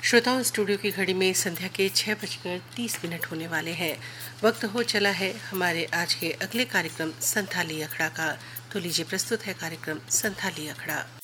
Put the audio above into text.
श्रोताओं, स्टूडियो की घड़ी में संध्या के 6:30 होने वाले हैं। वक्त हो चला है हमारे आज के अगले कार्यक्रम संथाली अखड़ा का। तो लीजिए, प्रस्तुत है कार्यक्रम संथाली अखड़ा।